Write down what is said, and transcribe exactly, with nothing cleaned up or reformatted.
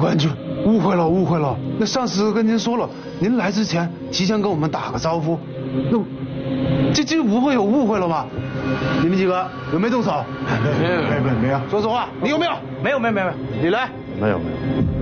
关君，误会了，误会了。那上司跟您说了，您来之前提前跟我们打个招呼，那这这不会有误会了吧？你们几个有没有动手？ 没有没有没有。 说实话，你有没有？ 没有没有没有。 你来。 没有没有。